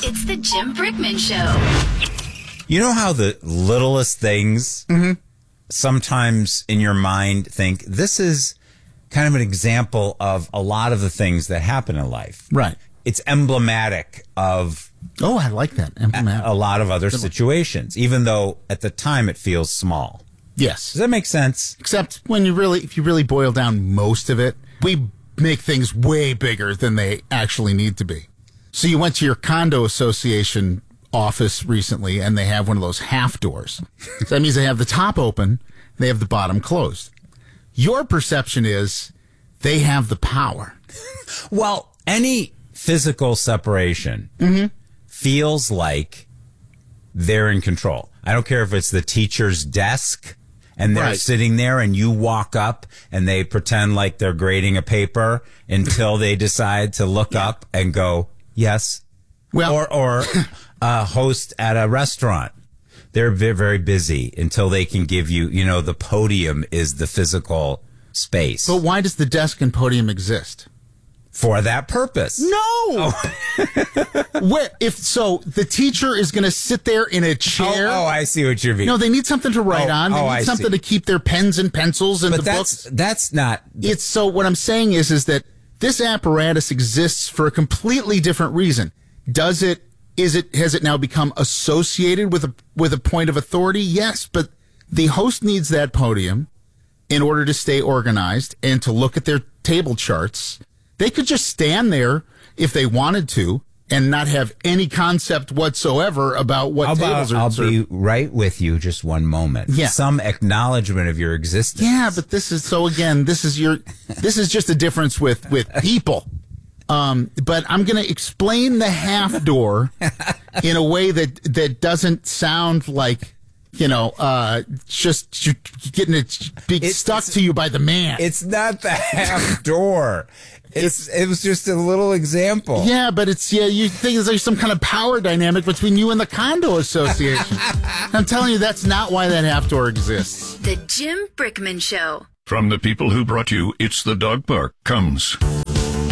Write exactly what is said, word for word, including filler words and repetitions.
It's the Jim Brickman Show. You know how the littlest things mm-hmm. sometimes in your mind think this is kind of an example of a lot of the things that happen in life. Right. It's emblematic of Oh, I like that. Emblematic. a, a lot of other situations, even though at the time it feels small. Yes. Does that make sense? Except when you really, if you really boil down most of it, we make things way bigger than they actually need to be. So you went to your condo association office recently, and they have one of those half doors. So that means they have the top open, they have the bottom closed. Your perception is they have the power. Well, any physical separation mm-hmm. feels like they're in control. I don't care if it's the teacher's desk and they're right. sitting there and you walk up and they pretend like they're grading a paper until they decide to look yeah. up and go, yes. Well, or, or a host at a restaurant. They're very busy until they can give you, you know, the podium is the physical space. But why does the desk and podium exist? For that purpose. No. Oh. Where, if so, the teacher is going to sit there in a chair. Oh, oh, I see what you mean. No, they need something to write oh, on. They oh, need I something see. to keep their pens and pencils and but the that's, books. That's not. It's so. What I'm saying is, is that this apparatus exists for a completely different reason. Does it? Is it? Has it now become associated with a with a point of authority? Yes, but the host needs that podium in order to stay organized and to look at their table charts. They could just stand there if they wanted to and not have any concept whatsoever about what How tables about, are I'll served. be right with you just one moment. Yeah. Some acknowledgement of your existence. Yeah, but this is so again, this is your this is just a difference with with people. Um, but I'm going to explain the half door in a way that that doesn't sound like, you know, uh, just you getting it being It's- stuck to you by the man. It's not the half door. It's, it was just a little example. Yeah, but it's, yeah, you think there's like some kind of power dynamic between you and the condo association. I'm telling you, that's not why that half door exists. The Jim Brickman Show. From the people who brought you It's the Dog Park comes